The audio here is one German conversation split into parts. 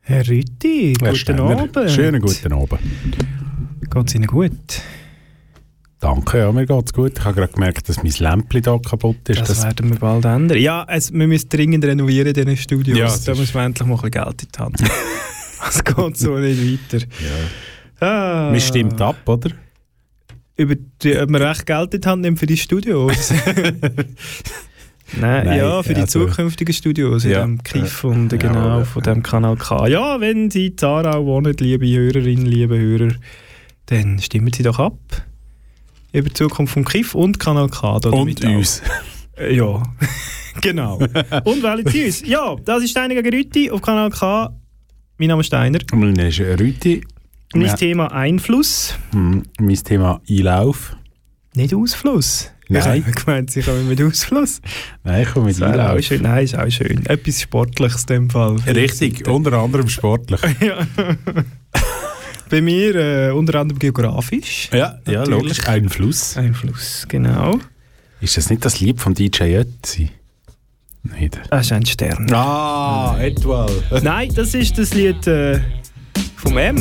Herr Rütti, guten Abend. Schönen guten Abend. Geht es Ihnen gut? Danke, ja, mir geht's gut. Ich habe gerade gemerkt, dass mein Lämpchen da kaputt ist. Das werden wir bald ändern. Ja, wir müssen dringend renovieren in diesen Studios. Ja, da muss man endlich mal ein bisschen Geld in die Hand nehmen. Es geht so nicht weiter. Ja. Man stimmt ab, oder? Ob man recht Geld in die Hand nimmt für die Studios? Nein, ja, für die zukünftigen Studios in dem KIF und genau von dem Kanal K. Ja, wenn Sie in Aarau wohnen, liebe Hörerinnen, liebe Hörer, dann stimmen Sie doch ab über die Zukunft vom KIF und Kanal K. Und uns. Ja, genau. Und wählen Sie uns. Ja, das ist Steiner gegen Rütti auf Kanal K. Mein Name ist Steiner. Mein Name ist Rütti. Mein Thema Einfluss. Mein Thema Einlauf. Nicht Ausfluss. Nein. Ich meine, Sie kommen mit Ausfluss. Nein, ich komme mit Einlauf. Nein, ist auch schön. Etwas Sportliches in dem Fall. Richtig, unter anderem sportlich. Ja. Bei mir unter anderem geografisch. Ja, logisch. Einfluss, genau. Ist das nicht das Lied von DJ Ötzi? Nein. Das ist ein Stern. Etwal. Nein, das ist das Lied vom M.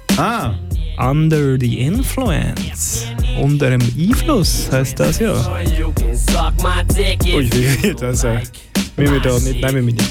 Under the Influence. Unter dem Einfluss heisst das ja. Ui, das müssen wir da nicht nehmen.